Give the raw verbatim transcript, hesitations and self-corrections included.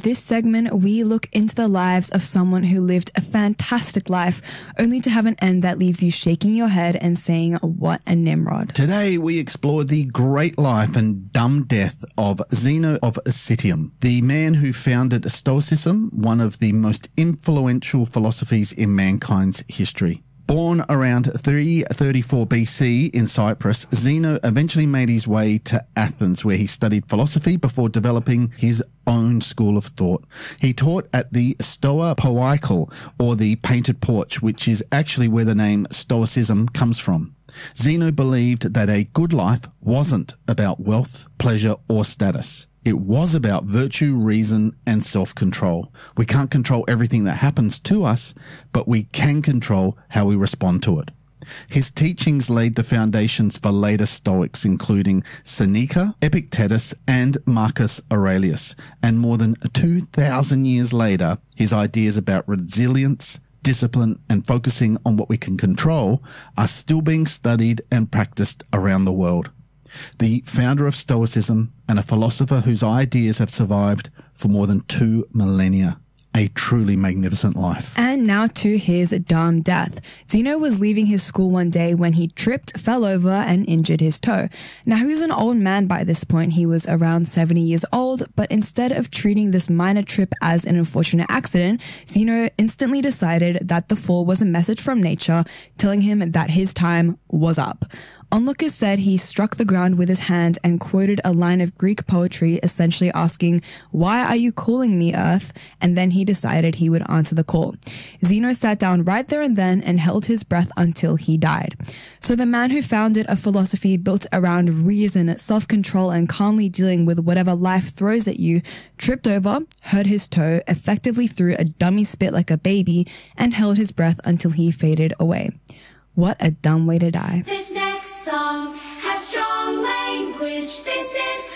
this segment, we look into the lives of someone who lived a fantastic life, only to have an end that leaves you shaking your head and saying, what a Nimrod. Today, we explore the great life and dumb death of Zeno of Citium, the man who founded Stoicism, one of the most influential philosophies in mankind's history. Born around three thirty-four B C in Cyprus, Zeno eventually made his way to Athens, where he studied philosophy before developing his own school of thought. He taught at the Stoa Poikile, or the Painted Porch, which is actually where the name Stoicism comes from. Zeno believed that a good life wasn't about wealth, pleasure, or status. It was about virtue, reason, and self-control. We can't control everything that happens to us, but we can control how we respond to it. His teachings laid the foundations for later Stoics, including Seneca, Epictetus, and Marcus Aurelius. And more than two thousand years later, his ideas about resilience, discipline, and focusing on what we can control are still being studied and practiced around the world. The founder of Stoicism and a philosopher whose ideas have survived for more than two millennia. A truly magnificent life. And now to his dumb death. Zeno was leaving his school one day when he tripped, fell over, and injured his toe. Now, he was an old man by this point. He was around seventy years old, but instead of treating this minor trip as an unfortunate accident, Zeno instantly decided that the fall was a message from nature telling him that his time was up. Onlookers said he struck the ground with his hand and quoted a line of Greek poetry essentially asking, "Why are you calling me, Earth?" And then he decided he would answer the call. Zeno sat down right there and then and held his breath until he died. So the man who founded a philosophy built around reason, self-control, and calmly dealing with whatever life throws at you, tripped over, hurt his toe, effectively threw a dummy spit like a baby, and held his breath until he faded away. What a dumb way to die. This next song has strong language. This is